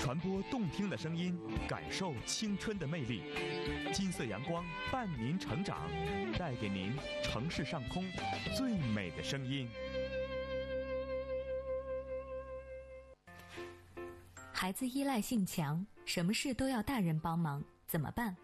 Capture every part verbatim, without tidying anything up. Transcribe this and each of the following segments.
传播动听的声音，感受青春的魅力。金色阳光伴您成长，带给您城市上空最美的声音。 孩子依赖性强，什么事都要大人帮忙，怎么办？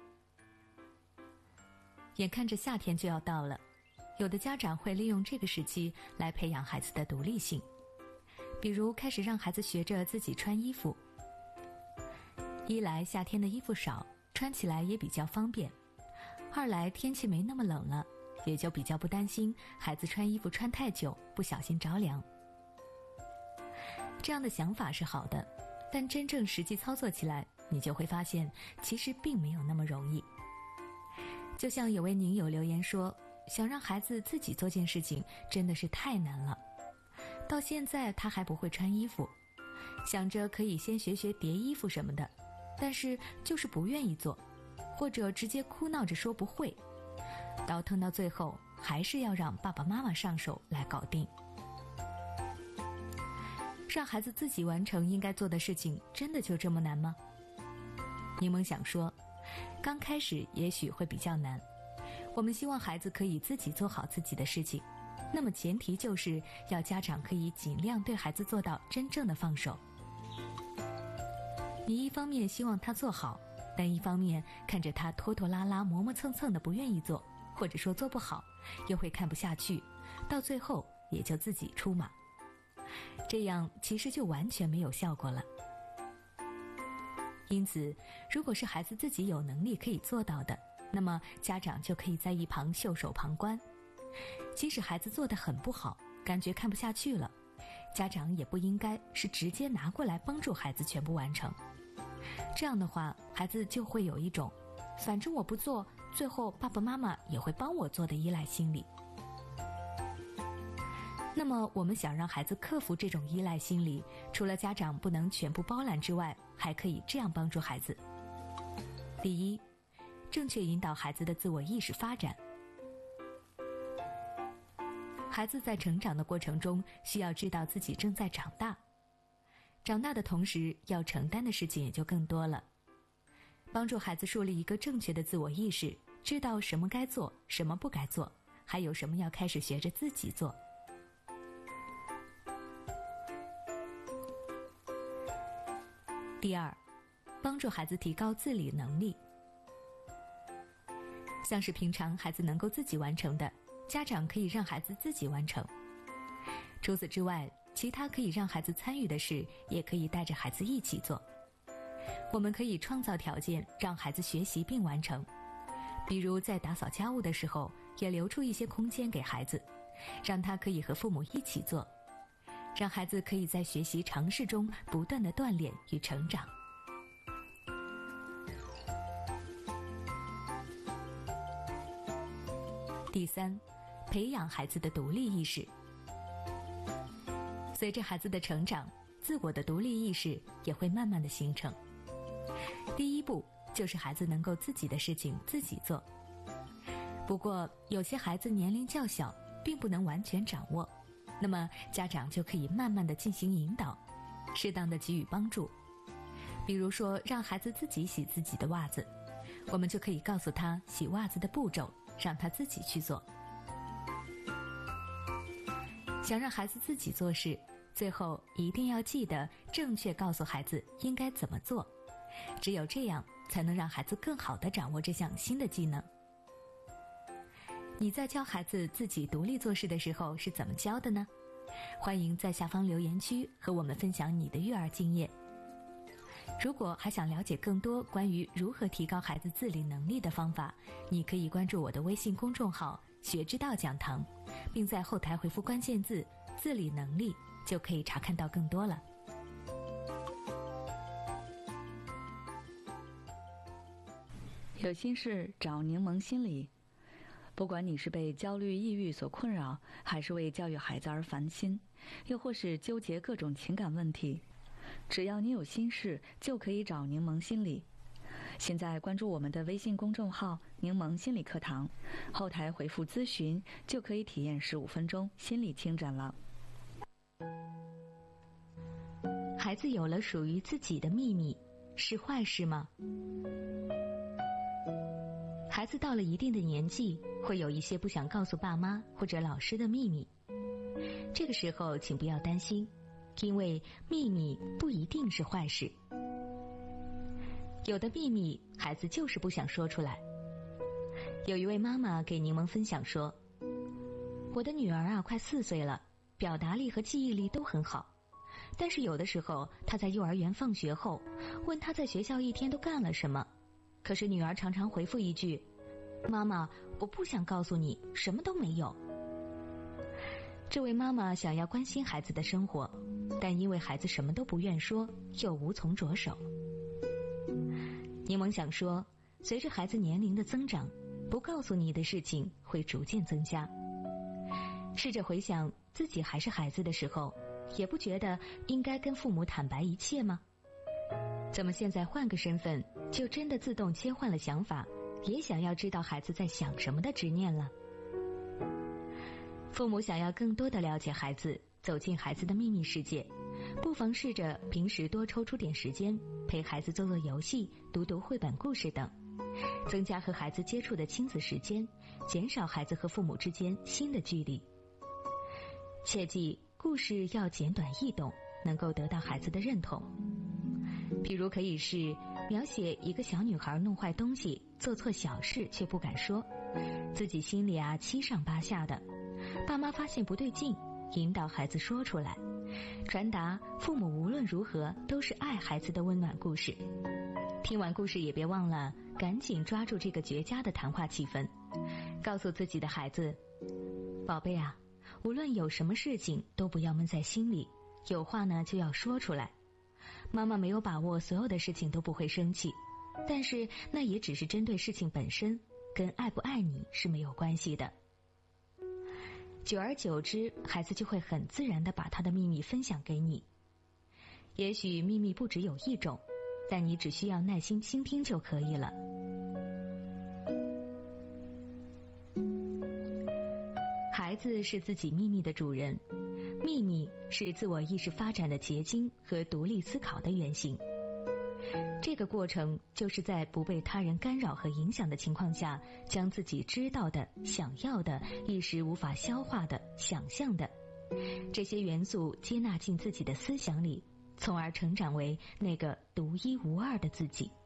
眼看着夏天就要到了，有的家长会利用这个时期来培养孩子的独立性，比如开始让孩子学着自己穿衣服。一来夏天的衣服少，穿起来也比较方便；二来天气没那么冷了，也就比较不担心孩子穿衣服穿太久不小心着凉。这样的想法是好的，但真正实际操作起来，你就会发现其实并没有那么容易。就像有位宁友留言说，想让孩子自己做件事情真的是太难了，到现在他还不会穿衣服，想着可以先学学叠衣服什么的，但是就是不愿意做，或者直接哭闹着说不会，倒腾到最后还是要让爸爸妈妈上手来搞定。让孩子自己完成应该做的事情，真的就这么难吗？柠檬想说，刚开始也许会比较难，我们希望孩子可以自己做好自己的事情，那么前提就是要家长可以尽量对孩子做到真正的放手。你一方面希望他做好，但一方面看着他拖拖拉拉磨磨蹭蹭的不愿意做，或者说做不好，又会看不下去，到最后也就自己出马，这样其实就完全没有效果了。因此，如果是孩子自己有能力可以做到的，那么家长就可以在一旁袖手旁观。即使孩子做得很不好，感觉看不下去了，家长也不应该是直接拿过来帮助孩子全部完成。这样的话，孩子就会有一种反正我不做，最后爸爸妈妈也会帮我做的依赖心理。那么我们想让孩子克服这种依赖心理，除了家长不能全部包揽之外，还可以这样帮助孩子。第一，正确引导孩子的自我意识发展。孩子在成长的过程中，需要知道自己正在长大，长大的同时要承担的事情也就更多了。帮助孩子树立一个正确的自我意识，知道什么该做，什么不该做，还有什么要开始学着自己做。第二，帮助孩子提高自理能力。像是平常孩子能够自己完成的，家长可以让孩子自己完成。除此之外，其他可以让孩子参与的事，也可以带着孩子一起做。我们可以创造条件，让孩子学习并完成。比如在打扫家务的时候，也留出一些空间给孩子，让他可以和父母一起做，让孩子可以在学习尝试中不断地锻炼与成长。第三，培养孩子的独立意识。随着孩子的成长，自我的独立意识也会慢慢的形成。第一步就是孩子能够自己的事情自己做。不过有些孩子年龄较小，并不能完全掌握，那么家长就可以慢慢的进行引导，适当的给予帮助。比如说让孩子自己洗自己的袜子，我们就可以告诉他洗袜子的步骤，让他自己去做。想让孩子自己做事，最后一定要记得正确告诉孩子应该怎么做，只有这样才能让孩子更好地掌握这项新的技能。你在教孩子自己独立做事的时候是怎么教的呢？欢迎在下方留言区和我们分享你的育儿经验。如果还想了解更多关于如何提高孩子自理能力的方法，你可以关注我的微信公众号学之道讲堂，并在后台回复关键字自理能力，就可以查看到更多了。 有心事找柠檬心理。不管你是被焦虑抑郁所困扰，还是为教育孩子而烦心，又或是纠结各种情感问题，只要你有心事，就可以找柠檬心理。现在关注我们的微信公众号柠檬心理课堂，后台回复咨询，就可以体验十五分钟心理清诊了。 孩孩子有了属于自己的秘密，是坏事吗？孩子到了一定的年纪，会有一些不想告诉爸妈或者老师的秘密。这个时候请不要担心，因为秘密不一定是坏事。有的秘密孩子就是不想说出来。有一位妈妈给柠檬分享说，我的女儿啊快四岁了，表达力和记忆力都很好，但是有的时候她在幼儿园放学后问她在学校一天都干了什么，可是女儿常常回复一句，妈妈，我不想告诉你，什么都没有。这位妈妈想要关心孩子的生活，但因为孩子什么都不愿说，又无从着手。柠檬想说，随着孩子年龄的增长，不告诉你的事情会逐渐增加。试着回想自己还是孩子的时候，也不觉得应该跟父母坦白一切吗？怎么现在换个身份，就真的自动切换了想法，也想要知道孩子在想什么的执念了？父母想要更多的了解孩子，走进孩子的秘密世界，不妨试着平时多抽出点时间，陪孩子做做游戏，读读绘本故事等，增加和孩子接触的亲子时间，减少孩子和父母之间新的距离。切记，故事要简短易懂，能够得到孩子的认同。比如可以是描写一个小女孩弄坏东西，做错小事却不敢说，自己心里啊七上八下的，爸妈发现不对劲，引导孩子说出来，传达父母无论如何都是爱孩子的温暖故事。听完故事也别忘了赶紧抓住这个绝佳的谈话气氛，告诉自己的孩子，宝贝啊，无论有什么事情都不要闷在心里，有话呢就要说出来。妈妈没有把握所有的事情都不会生气，但是那也只是针对事情本身，跟爱不爱你是没有关系的。久而久之，孩子就会很自然地把他的秘密分享给你。也许秘密不只有一种，但你只需要耐心倾听就可以了。孩子是自己秘密的主人，秘密是自我意识发展的结晶和独立思考的原型。这个过程就是在不被他人干扰和影响的情况下，将自己知道的、想要的、一时无法消化的、想象的这些元素接纳进自己的思想里，从而成长为那个独一无二的自己。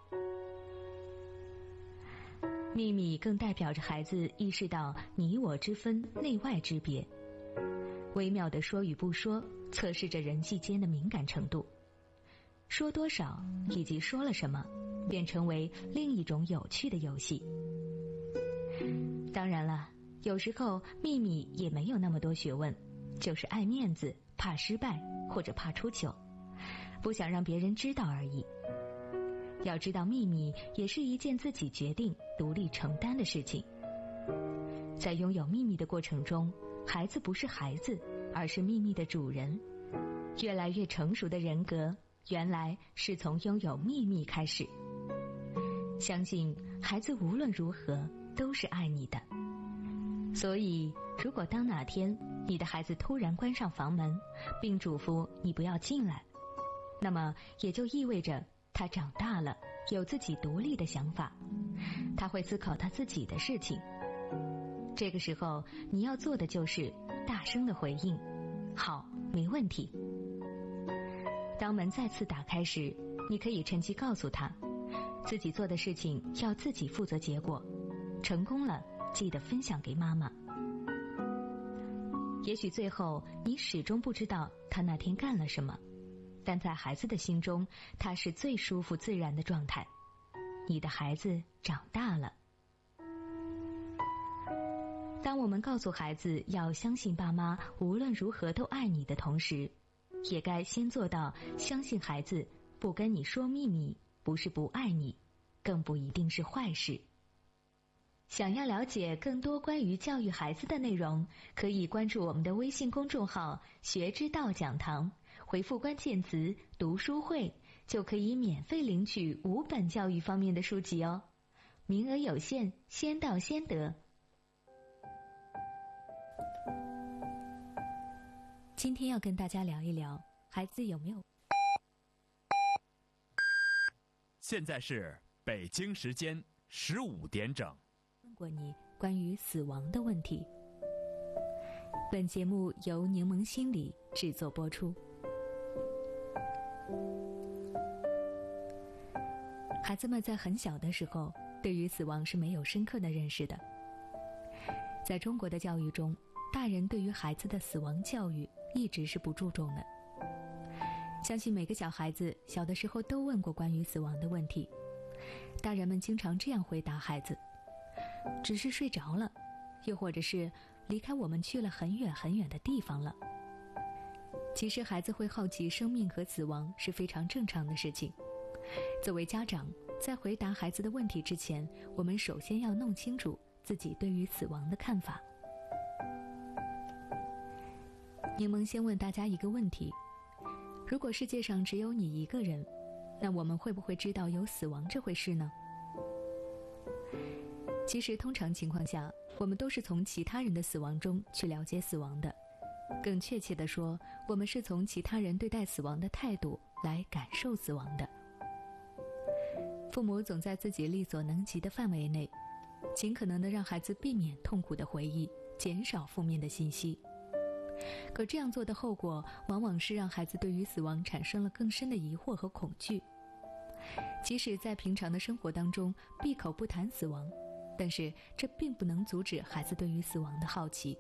秘密更代表着孩子意识到你我之分、内外之别。微妙的说与不说，测试着人际间的敏感程度。说多少以及说了什么，便成为另一种有趣的游戏。当然了，有时候秘密也没有那么多学问，就是爱面子、怕失败或者怕出糗，不想让别人知道而已。要知道，秘密也是一件自己决定、独立承担的事情。在拥有秘密的过程中，孩子不是孩子，而是秘密的主人。越来越成熟的人格，原来是从拥有秘密开始。相信孩子无论如何都是爱你的。所以，如果当哪天你的孩子突然关上房门，并嘱咐你不要进来，那么也就意味着他长大了，有自己独立的想法，他会思考他自己的事情。这个时候，你要做的就是大声的回应，好，没问题。当门再次打开时，你可以趁机告诉他，自己做的事情要自己负责结果，成功了记得分享给妈妈。也许最后你始终不知道他那天干了什么，但在孩子的心中，他是最舒服自然的状态。你的孩子长大了。当我们告诉孩子要相信爸妈无论如何都爱你的同时，也该先做到相信孩子不跟你说秘密不是不爱你，更不一定是坏事。想要了解更多关于教育孩子的内容，可以关注我们的微信公众号学之道讲堂，回复关键词读书会，就可以免费领取五本教育方面的书籍哦。名额有限，先到先得。今天要跟大家聊一聊，孩子有没有现在是北京时间十五点整。 问过你关于死亡的问题。本节目由柠檬心理制作播出。孩子们在很小的时候，对于死亡是没有深刻的认识的。在中国的教育中，大人对于孩子的死亡教育一直是不注重的。相信每个小孩子小的时候都问过关于死亡的问题，大人们经常这样回答孩子：只是睡着了，又或者是离开我们去了很远很远的地方了。其实孩子会好奇生命和死亡是非常正常的事情。作为家长，在回答孩子的问题之前，我们首先要弄清楚自己对于死亡的看法。柠檬先问大家一个问题：如果世界上只有你一个人，那我们会不会知道有死亡这回事呢？其实通常情况下，我们都是从其他人的死亡中去了解死亡的。更确切地说，我们是从其他人对待死亡的态度来感受死亡的。父母总在自己力所能及的范围内，尽可能地让孩子避免痛苦的回忆，减少负面的信息。可这样做的后果，往往是让孩子对于死亡产生了更深的疑惑和恐惧。即使在平常的生活当中闭口不谈死亡，但是这并不能阻止孩子对于死亡的好奇。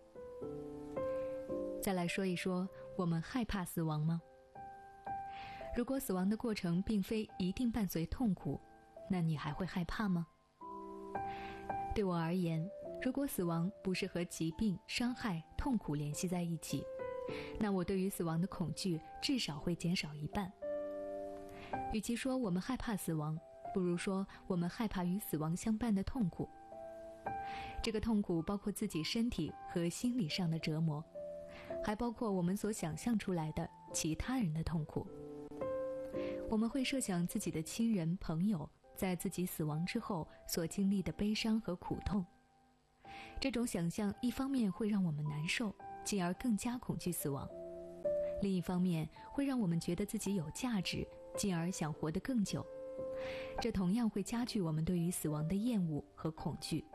再来说一说，我们害怕死亡吗？如果死亡的过程并非一定伴随痛苦，那你还会害怕吗？对我而言，如果死亡不是和疾病、伤害、痛苦联系在一起，那我对于死亡的恐惧至少会减少一半。与其说我们害怕死亡，不如说我们害怕与死亡相伴的痛苦。这个痛苦包括自己身体和心理上的折磨，还包括我们所想象出来的其他人的痛苦。我们会设想自己的亲人朋友在自己死亡之后所经历的悲伤和苦痛。这种想象一方面会让我们难受，进而更加恐惧死亡；另一方面会让我们觉得自己有价值，进而想活得更久。这同样会加剧我们对于死亡的厌恶和恐惧。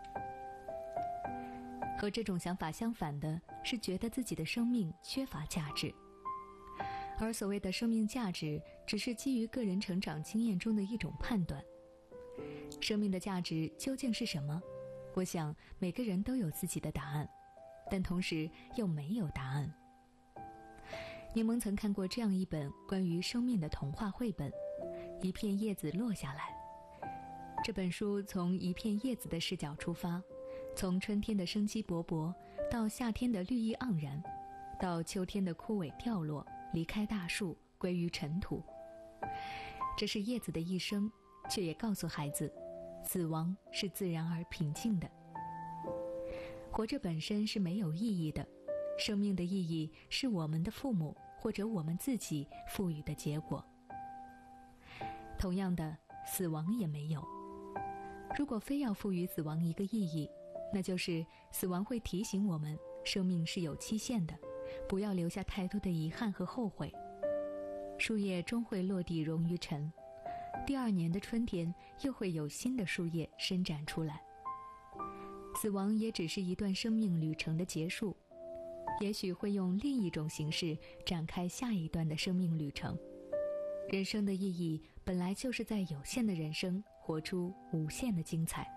和这种想法相反的是觉得自己的生命缺乏价值。而所谓的生命价值，只是基于个人成长经验中的一种判断。生命的价值究竟是什么？我想每个人都有自己的答案，但同时又没有答案。柠檬曾看过这样一本关于生命的童话绘本《一片叶子落下来》。这本书从一片叶子的视角出发，从春天的生机勃勃，到夏天的绿意盎然，到秋天的枯萎掉落，离开大树，归于尘土。这是叶子的一生，却也告诉孩子，死亡是自然而平静的。活着本身是没有意义的，生命的意义是我们的父母或者我们自己赋予的结果。同样的，死亡也没有。如果非要赋予死亡一个意义，那就是死亡会提醒我们，生命是有期限的，不要留下太多的遗憾和后悔。树叶终会落地融于尘，第二年的春天又会有新的树叶伸展出来。死亡也只是一段生命旅程的结束，也许会用另一种形式展开下一段的生命旅程。人生的意义本来就是在有限的人生活出无限的精彩。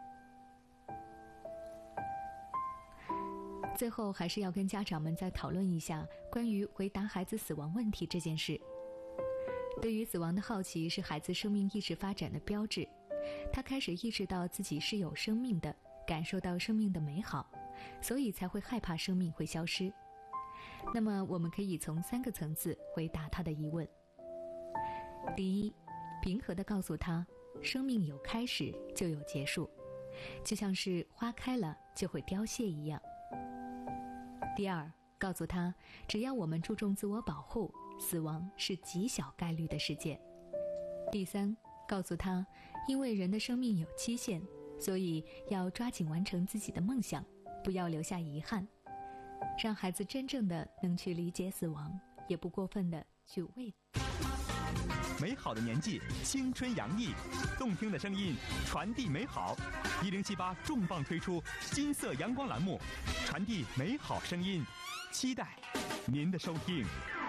最后还是要跟家长们再讨论一下关于回答孩子死亡问题这件事。对于死亡的好奇是孩子生命意识发展的标志，他开始意识到自己是有生命的，感受到生命的美好，所以才会害怕生命会消失。那么我们可以从三个层次回答他的疑问。第一，平和地告诉他，生命有开始就有结束，就像是花开了就会凋谢一样。第二，告诉他，只要我们注重自我保护，死亡是极小概率的事件。第三，告诉他，因为人的生命有期限，所以要抓紧完成自己的梦想，不要留下遗憾，让孩子真正的能去理解死亡，也不过分的去畏。 美好的年纪，青春洋溢，动听的声音传递美好。一零七八重磅推出金色阳光栏目，传递美好声音，期待您的收听。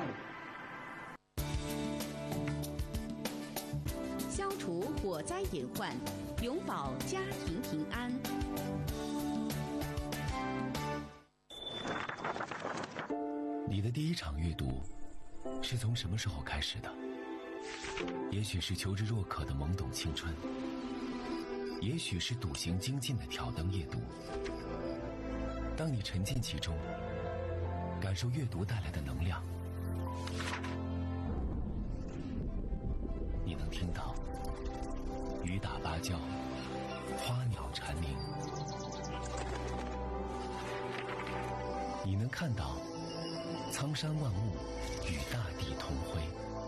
消除火灾隐患，永保家庭平安。 你的第一场阅读是从什么时候开始的？也许是求知若渴的懵懂青春，也许是笃行精进的挑灯夜读。当你沉浸其中，感受阅读带来的能量，你能听到雨打芭蕉，花鸟蝉鸣，你能看到苍山万物与大地同辉。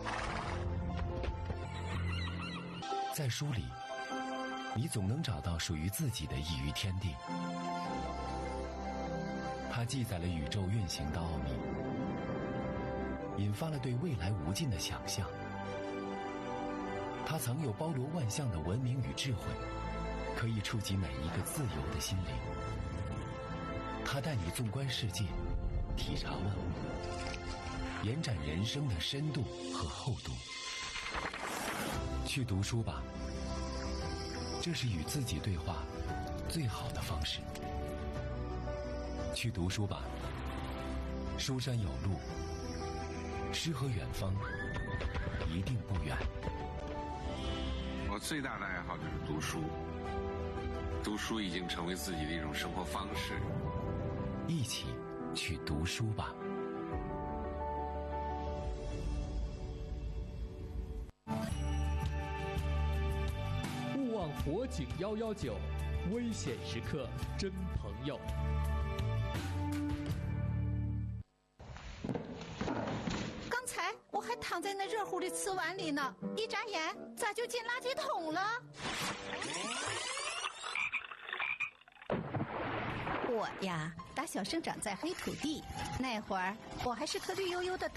在书里，你总能找到属于自己的一隅天地。它记载了宇宙运行的奥秘，引发了对未来无尽的想象。它曾有包罗万象的文明与智慧，可以触及每一个自由的心灵。它带你纵观世界，体察万物，延展人生的深度和厚度。去读书吧，这是与自己对话最好的方式。去读书吧，书山有路，诗和远方一定不远。 我最大的爱好就是读书，读书已经成为自己的一种生活方式。 一起去读书吧。 勿忘火警幺幺九，危险时刻真朋友。 刚才我还躺在那热乎的瓷碗里呢，一眨眼咋就进垃圾桶了？我呀，打小生长在黑土地，那会儿我还是颗绿油油的